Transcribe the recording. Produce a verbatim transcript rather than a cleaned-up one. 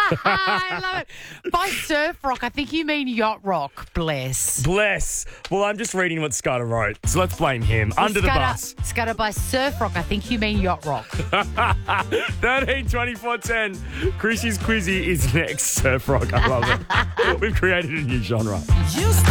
I love it. By surf rock, I think you mean yacht rock. Bless. Bless. Well, I'm just reading what Scudder wrote, so let's blame him. Under the Scudder, bus. Scudder, by surf rock, I think you mean yacht rock. thirteen twenty-four ten. Chrissy's Quizzy is next. Surf rock. I love it. We've created a new genre.